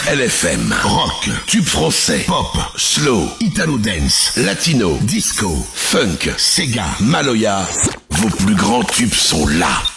LFM, rock, tube français, pop, slow, italo dance, latino, disco, funk, Sega, Maloya. Vos plus grands tubes sont là.